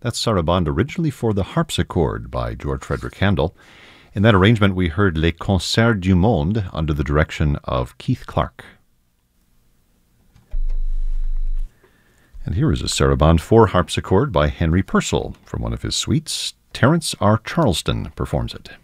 That's Sarabande, originally for the harpsichord by George Frederick Handel. In that arrangement, we heard Les Concerts du Monde under the direction of Keith Clark. And here is a Sarabande for harpsichord by Henry Purcell from one of his suites. Terence R. Charleston performs it.